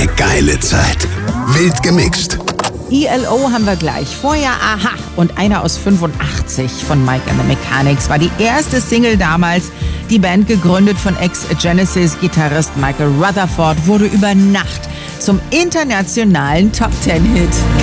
eine geile Zeit. Wild gemixt. ELO haben wir gleich. Vorher Aha und einer aus 85 von Mike and the Mechanics war die erste Single damals. Die Band, gegründet von Ex-Genesis-Gitarrist Michael Rutherford, wurde über Nacht zum internationalen Top-10-Hit.